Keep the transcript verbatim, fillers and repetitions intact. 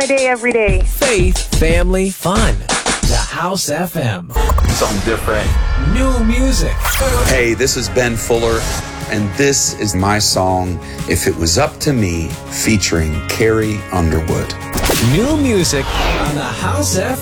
day, every day. Faith, family, fun. The House F M. Something different. New music. Hey, this is Ben Fuller, and this is my song, If It Was Up to Me, featuring Carrie Underwood. New music on the House F M.